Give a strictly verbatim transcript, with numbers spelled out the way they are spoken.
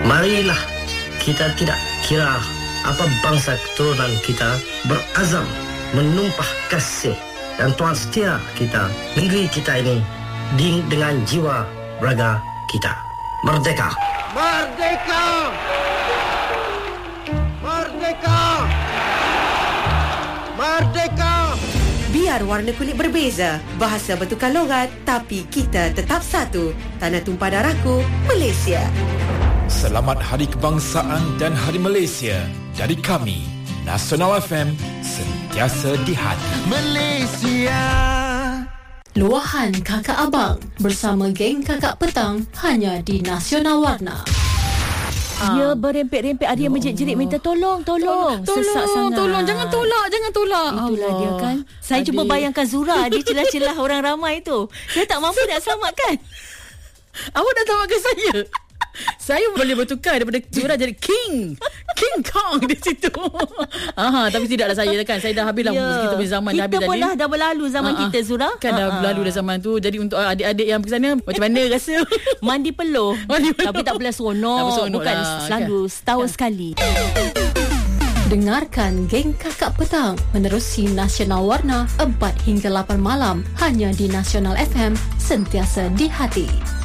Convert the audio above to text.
Marilah kita tidak kira apa bangsa keturunan kita, berazam menumpah kasih dan tuan setia kita negeri kita ini dengan jiwa raga kita. Merdeka! Merdeka! Merdeka! Merdeka! Biar warna kulit berbeza, bahasa bertukar logat, tapi kita tetap satu. Tanah tumpah darahku, Malaysia. Selamat Hari Kebangsaan dan Hari Malaysia dari kami, Nasional F M, sentiasa di hati. Malaysia. Luahan Kakak Abang bersama geng Kakak Petang hanya di Nasional Warna. Dia berempet-rempet, ada yang menjerit-jerit minta tolong, tolong. Tolong, Sesak sangat. tolong, jangan tolak, jangan tolak. Itulah Allah. dia kan. Saya Adik. cuba bayangkan Zura, dia celah-celah orang ramai tu. Saya tak mampu nak selamatkan. Awak dah tahu ke saya? Saya boleh bertukar daripada Zura jadi King King Kong di situ. Aha, tapi tidaklah saya kan. Saya dah habis lah. Ya. Kita punya zaman dah habis Kita pun tadi. dah, dah berlalu zaman Ah, ah. kita, Zura. Kan dah Ah, ah. berlalu dah zaman tu. Jadi untuk adik-adik yang pergi sana, macam mana rasa? Mandi peluh. Mandi peluh. Tapi tak boleh seronok. Tak boleh seronok Bukan lah, selalu, kan? setahun Kan? sekali. Dengarkan geng Kakak Petang menerusi Nasional Warna empat hingga lapan malam hanya di Nasional F M, sentiasa di hati.